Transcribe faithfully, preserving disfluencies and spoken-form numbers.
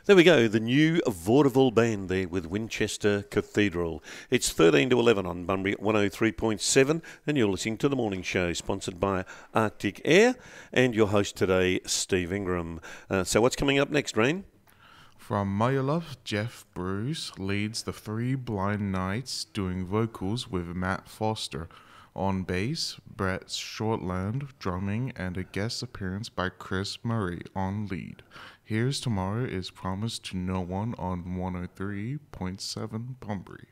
There we go, the new vaudeville band there with Winchester Cathedral. It's thirteen to eleven on Bunbury at one oh three point seven, and you're listening to The Morning Show, sponsored by Arctic Air, and your host today, Steve Ingram. Uh, so what's coming up next, Rain? From My Love, Jeff Bruce leads the Three Blind Knights, doing vocals with Matt Foster. On bass, Brett Shortland drumming, and a guest appearance by Chris Murray on lead. Here's Tomorrow is Promised to No One on one oh three point seven Bunbury.